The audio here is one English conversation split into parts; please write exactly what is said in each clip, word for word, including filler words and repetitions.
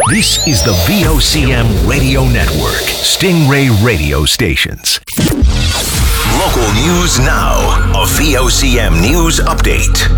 This is the V O C M Radio Network, Stingray Radio Stations. Local news now. A V O C M news update.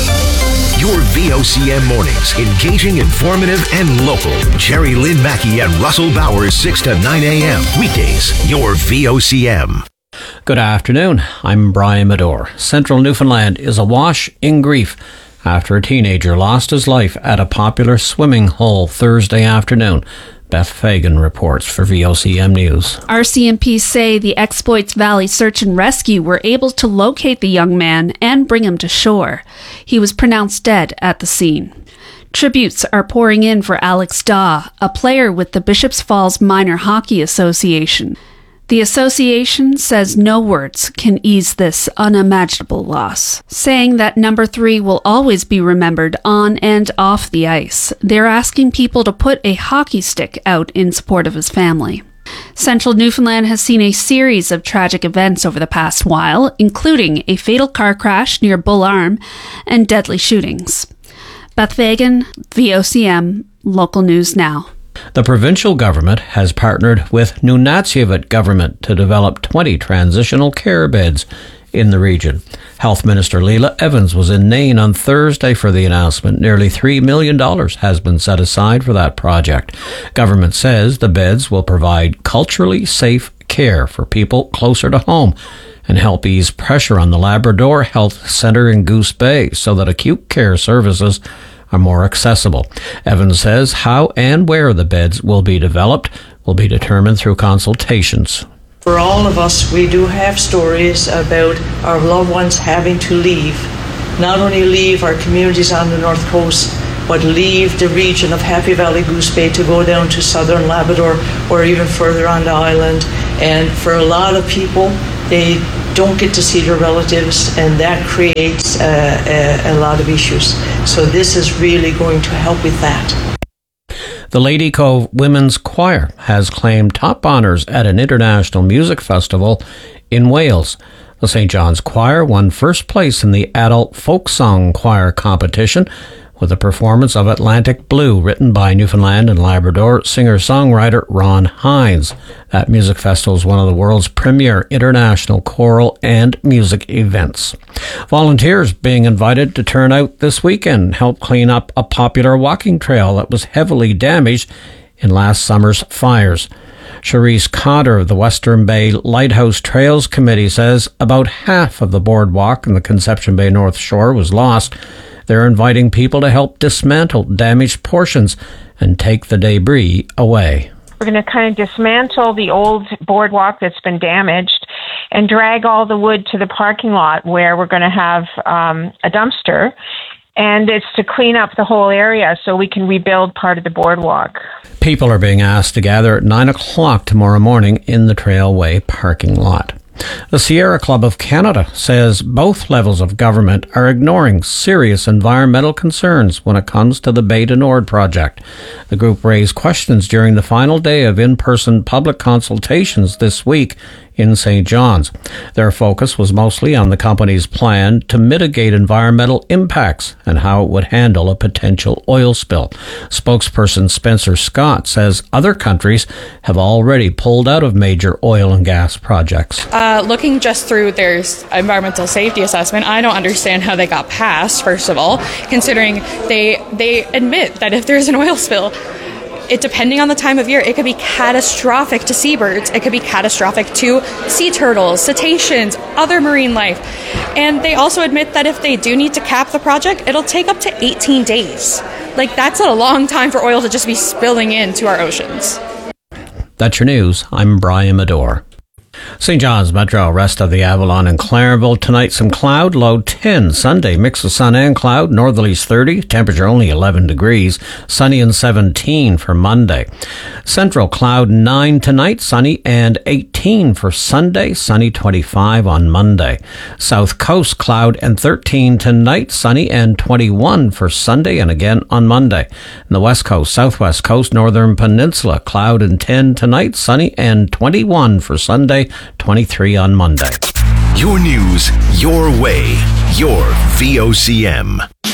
Your V O C M mornings, engaging, informative, and local. Jerry Lynn Mackey and Russell Bowers, six to nine a.m. Weekdays, your V O C M. Good afternoon. I'm Brian Medore. Central Newfoundland is awash in grief after a teenager lost his life at a popular swimming hole Thursday afternoon. Beth Fagan reports for V O C M News. R C M P say the Exploits Valley Search and Rescue were able to locate the young man and bring him to shore. He was pronounced dead at the scene. Tributes are pouring in for Alex Daw, a player with the Bishops Falls Minor Hockey Association. The association says no words can ease this unimaginable loss, saying that number three will always be remembered on and off the ice. They're asking people to put a hockey stick out in support of his family. Central Newfoundland has seen a series of tragic events over the past while, including a fatal car crash near Bull Arm and deadly shootings. Beth Fagan, V O C M, Local News Now. The provincial government has partnered with Nunatsiavut government to develop twenty transitional care beds in the region. Health Minister Leila Evans was in Nain on Thursday for the announcement. Nearly three million dollars has been set aside for that project. Government says the beds will provide culturally safe care for people closer to home and help ease pressure on the Labrador Health Centre in Goose Bay so that acute care services are more accessible. Evans says how and where the beds will be developed will be determined through consultations. For all of us, we do have stories about our loved ones having to leave. Not only leave our communities on the North Coast, but leave the region of Happy Valley Goose Bay to go down to Southern Labrador or even further on the island. And for a lot of people, they don't get to see their relatives, and that creates uh, a, a lot of issues. So this is really going to help with that. The Lady Cove Women's Choir has claimed top honours at an international music festival in Wales. The Saint John's Choir won first place in the adult folk song choir competition with a performance of Atlantic Blue, written by Newfoundland and Labrador singer-songwriter Ron Hines. That music festival is one of the world's premier international choral and music events. Volunteers being invited to turn out this weekend and help clean up a popular walking trail that was heavily damaged in last summer's fires. Charisse Cotter of the Western Bay Lighthouse Trails Committee says about half of the boardwalk in the Conception Bay North Shore was lost. They're inviting people to help dismantle damaged portions and take the debris away. We're going to kind of dismantle the old boardwalk that's been damaged and drag all the wood to the parking lot where we're going to have um, a dumpster. And it's to clean up the whole area so we can rebuild part of the boardwalk. People are being asked to gather at nine o'clock tomorrow morning in the Trailway parking lot. The Sierra Club of Canada says both levels of government are ignoring serious environmental concerns when it comes to the Bay du Nord project. The group raised questions during the final day of in-person public consultations this week in Saint John's. Their focus was mostly on the company's plan to mitigate environmental impacts and how it would handle a potential oil spill. Spokesperson Spencer Scott says other countries have already pulled out of major oil and gas projects. Uh, looking just through their environmental safety assessment, I don't understand how they got passed, first of all, considering they they admit that if there's an oil spill, it, depending on the time of year, it could be catastrophic to seabirds. It could be catastrophic to sea turtles, cetaceans, other marine life. And they also admit that if they do need to cap the project, it'll take up to eighteen days. Like, that's a long time for oil to just be spilling into our oceans. That's your news. I'm Brian Medore. Saint John's Metro, rest of the Avalon and Clarenville. Tonight, some cloud, low ten. Sunday, mix of sun and cloud, northerlies thirty, temperature only eleven degrees. Sunny and seventeen for Monday. Central, cloud nine tonight, sunny and eighteen for Sunday, sunny twenty-five on Monday. South Coast, cloud and thirteen tonight, sunny and twenty-one for Sunday and again on Monday. And the West Coast, Southwest Coast, Northern Peninsula, cloud and ten tonight, sunny and twenty-one for Sunday, twenty-three on Monday. Your news, your way, your V O C M.